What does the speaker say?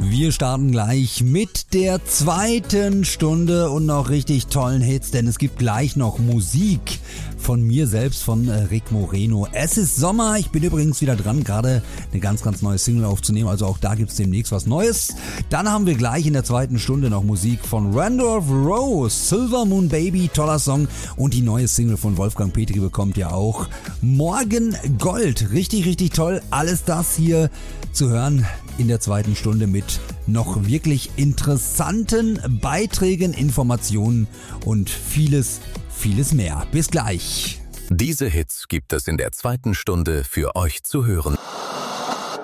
Wir starten gleich mit der zweiten Stunde und noch richtig tollen Hits, denn es gibt gleich noch Musik von mir selbst, von Rick Moreno. Es ist Sommer, ich bin übrigens wieder dran, gerade eine ganz neue Single aufzunehmen, also auch da gibt's demnächst was Neues. Dann haben wir gleich in der zweiten Stunde noch Musik von Randolph Rose, Silver Moon Baby, toller Song, und die neue Single von Wolfgang Petri bekommt ja auch Morgen Gold. Richtig toll, alles das hier zu hören in der zweiten Stunde mit noch wirklich interessanten Beiträgen, Informationen und vieles mehr. Bis gleich. Diese Hits gibt es in der zweiten Stunde für euch zu hören.